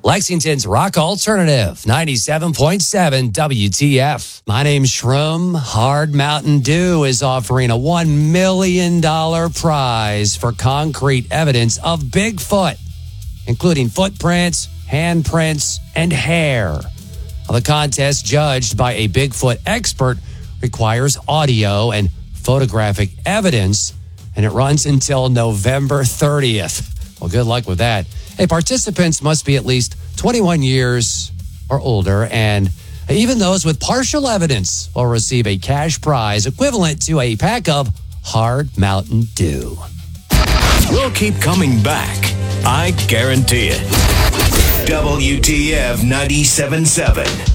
Lexington's Rock Alternative, 97.7 WTF. My name's Shroom. Hard Mountain Dew is offering a $1 million prize for concrete evidence of Bigfoot, including footprints, handprints, and hair. The contest, judged by a Bigfoot expert, requires audio and photographic evidence, and it runs until November 30th. Well, good luck with that. Hey, participants must be at least 21 years or older, and even those with partial evidence will receive a cash prize equivalent to a pack of Hard Mountain Dew. We'll keep coming back. I guarantee it. WTF 97.7.